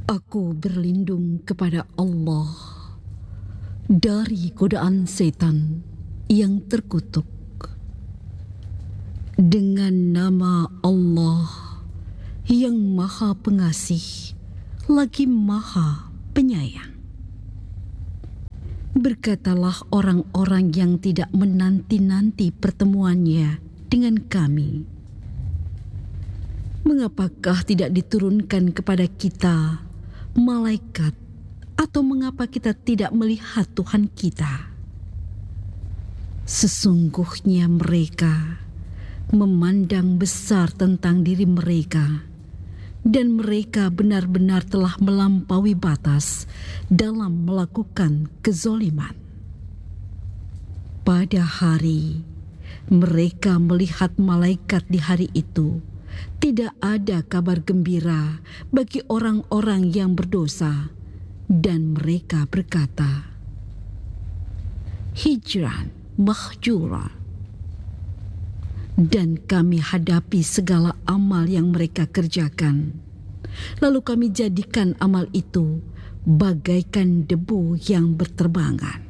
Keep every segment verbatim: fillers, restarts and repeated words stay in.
Aku berlindung kepada Allah dari godaan setan yang terkutuk. Dengan nama Allah yang Maha Pengasih lagi Maha Penyayang. Berkatalah orang-orang yang tidak menanti-nanti pertemuannya dengan kami, mengapakah tidak diturunkan kepada kita malaikat, atau mengapa kita tidak melihat Tuhan kita? Sesungguhnya mereka memandang besar tentang diri mereka, dan mereka benar-benar telah melampaui batas dalam melakukan kezoliman. Pada hari mereka melihat malaikat di hari itu, tidak ada kabar gembira bagi orang-orang yang berdosa, dan mereka berkata, hijran mahjura. Dan kami hadapi segala amal yang mereka kerjakan, lalu kami jadikan amal itu bagaikan debu yang berterbangan.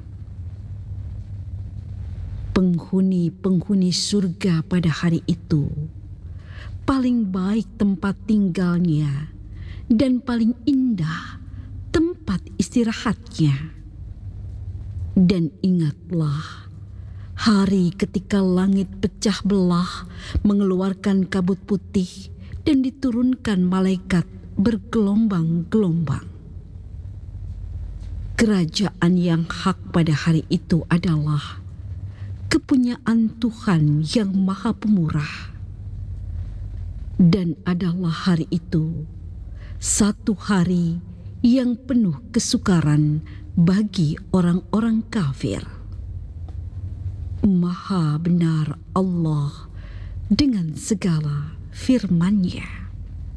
Penghuni-penghuni surga pada hari itu paling baik tempat tinggalnya dan paling indah tempat istirahatnya. Dan ingatlah hari ketika langit pecah belah mengeluarkan kabut putih dan diturunkan malaikat bergelombang-gelombang. Kerajaan yang hak pada hari itu adalah kepunyaan Tuhan yang Maha Pemurah. Dan adalah hari itu satu hari yang penuh kesukaran bagi orang-orang kafir. Maha benar Allah dengan segala firman-Nya.